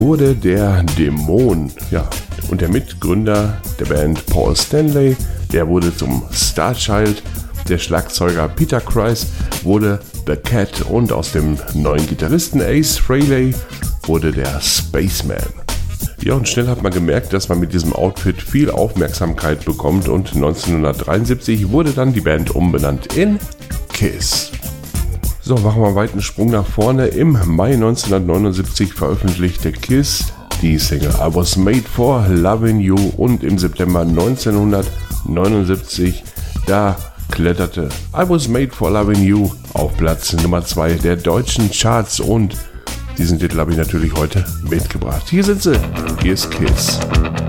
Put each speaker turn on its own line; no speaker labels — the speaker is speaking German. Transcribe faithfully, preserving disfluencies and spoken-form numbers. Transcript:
wurde der Dämon. Ja, und der Mitgründer der Band Paul Stanley, der wurde zum Starchild. Der Schlagzeuger Peter Criss wurde The Cat und aus dem neuen Gitarristen Ace Frehley wurde der Spaceman. Ja, und schnell hat man gemerkt, dass man mit diesem Outfit viel Aufmerksamkeit bekommt und neunzehnhundertdreiundsiebzig wurde dann die Band umbenannt in Kiss. So, machen wir einen weiten Sprung nach vorne. Im Mai neunzehnhundertneunundsiebzig veröffentlichte Kiss die Single I Was Made For Loving You und im September neunzehnhundertneunundsiebzig, da kletterte I Was Made For Loving You auf Platz Nummer zwei der deutschen Charts und diesen Titel habe ich natürlich heute mitgebracht. Hier sind sie, hier ist Kiss.